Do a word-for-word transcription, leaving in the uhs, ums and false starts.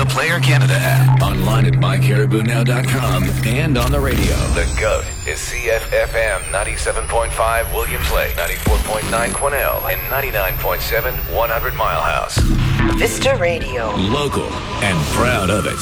Player Canada app, online at my caribou now dot com, and on the radio. The GOAT is C F F M ninety-seven point five Williams Lake, ninety-four point nine Quesnel, and ninety-nine point seven one hundred Mile House. Vista Radio. Local and proud of it.